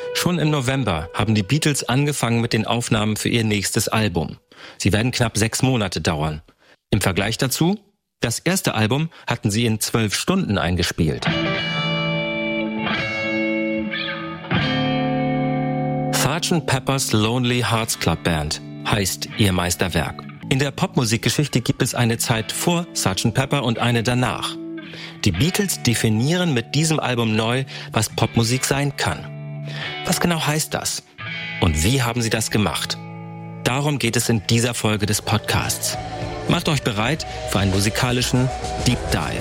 Schon im November haben die Beatles angefangen mit den Aufnahmen für ihr nächstes Album. Sie werden knapp 6 Monate dauern. Im Vergleich dazu, das erste Album hatten sie in 12 Stunden eingespielt. Sgt. Pepper's Lonely Hearts Club Band heißt ihr Meisterwerk. In der Popmusikgeschichte gibt es eine Zeit vor Sgt. Pepper und eine danach. Die Beatles definieren mit diesem Album neu, was Popmusik sein kann. Was genau heißt das? Und wie haben sie das gemacht? Darum geht es in dieser Folge des Podcasts. Macht euch bereit für einen musikalischen Deep Dive.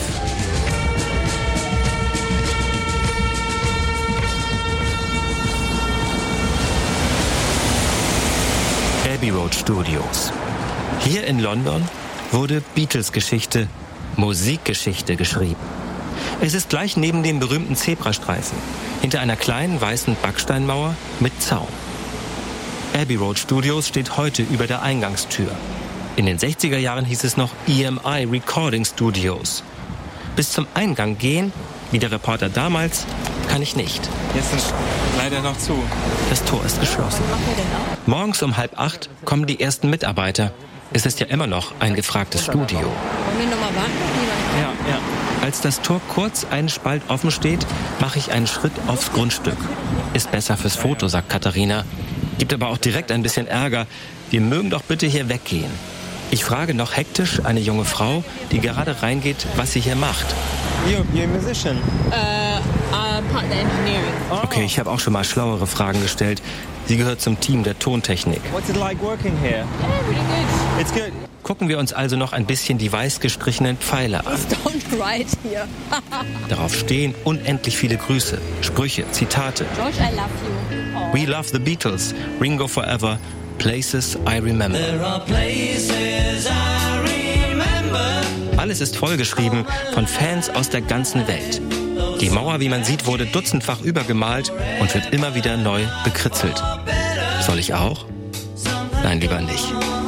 Abbey Road Studios. Hier in London wurde Beatles-Geschichte, Musikgeschichte geschrieben. Es ist gleich neben dem berühmten Zebrastreifen, hinter einer kleinen weißen Backsteinmauer mit Zaun. Abbey Road Studios steht heute über der Eingangstür. In den 60er Jahren hieß es noch EMI Recording Studios. Bis zum Eingang gehen, wie der Reporter damals, kann ich nicht. Jetzt sind leider noch zu. Das Tor ist geschlossen. Morgens um 7:30 kommen die ersten Mitarbeiter. Es ist ja immer noch ein gefragtes Studio. Wollen wir nochmal warten? Ja. Als das Tor kurz einen Spalt offen steht, mache ich einen Schritt aufs Grundstück. Ist besser fürs Foto, sagt Katharina. Gibt aber auch direkt ein bisschen Ärger. Wir mögen doch bitte hier weggehen. Ich frage noch hektisch eine junge Frau, die gerade reingeht, was sie hier macht. You're a musician? Part of the engineering. Okay, ich habe auch schon mal schlauere Fragen gestellt. Sie gehört zum Team der Tontechnik. What's it like working here? Yeah, really good. It's good. Gucken wir uns also noch ein bisschen die weiß gestrichenen Pfeile an. Don't write here. Darauf stehen unendlich viele Grüße, Sprüche, Zitate. George, I love you. We love the Beatles, Ringo forever, places I remember. There are places I remember. Alles ist vollgeschrieben von Fans aus der ganzen Welt. Die Mauer, wie man sieht, wurde dutzendfach übergemalt und wird immer wieder neu bekritzelt. Soll ich auch? Nein, lieber nicht.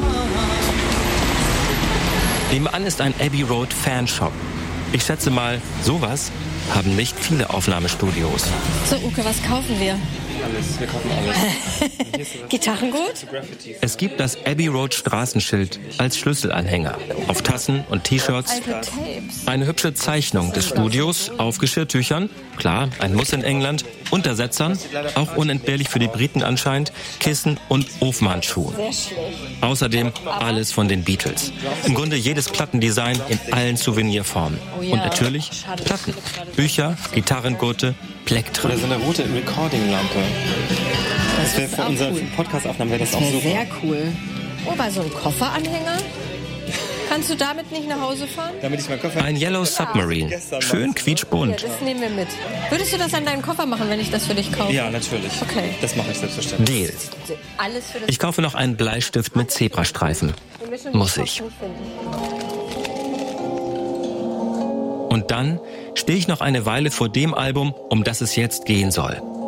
Nebenan ist ein Abbey Road Fanshop. Ich schätze mal, sowas haben nicht viele Aufnahmestudios. So, Uke, was kaufen wir? Alles, wir kaufen alles. Gitarrengut? Es gibt das Abbey Road Straßenschild als Schlüsselanhänger auf Tassen und T-Shirts. Alte Tapes. Eine hübsche Zeichnung des Studios auf Geschirrtüchern, klar, ein Muss in England, Untersetzern, auch unentbehrlich für die Briten anscheinend, Kissen und Ofenhandschuhen. Sehr schlecht. Außerdem alles von den Beatles. Im Grunde jedes Plattendesign in allen Souvenirformen. Und natürlich Platten, Bücher, Gitarrengurte, Plektren. Oder so eine rote Recording-Lampe. Das wäre für unsere Podcast-Aufnahmen wäre das auch super. Sehr cool. Oh, bei so einem Kofferanhänger? Kannst du damit nicht nach Hause fahren? Damit ich meinen Koffer... Ein Yellow Submarine, schön Ja, quietschbunt. das nehmen wir mit. Würdest du das an deinen Koffer machen, wenn ich das für dich kaufe? Ja, natürlich. Okay. Das mache ich selbstverständlich. Deal. Alles für das... Ich kaufe noch einen Bleistift mit Zebrastreifen. Muss ich. Und dann stehe ich noch eine Weile vor dem Album, um das es jetzt gehen soll.